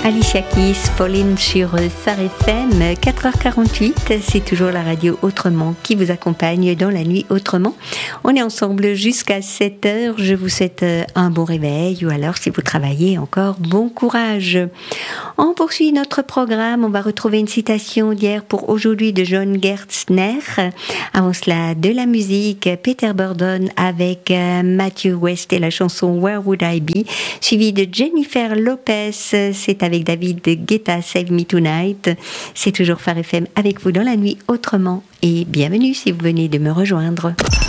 Alicia Keys, Pauline sur Phare FM, 4h48, c'est toujours la radio Autrement qui vous accompagne dans la nuit Autrement. On est ensemble jusqu'à 7h, je vous souhaite un bon réveil ou alors si vous travaillez encore, bon courage. On poursuit notre programme, on va retrouver une citation d'hier pour aujourd'hui de John Gerstner. Avant cela, de la musique, Peter Burdon avec Matthew West et la chanson Where Would I Be, suivi de Jennifer Lopez, c'est avec David Guetta, Save Me Tonight. C'est toujours Phare FM avec vous dans la nuit Autrement et bienvenue si vous venez de me rejoindre.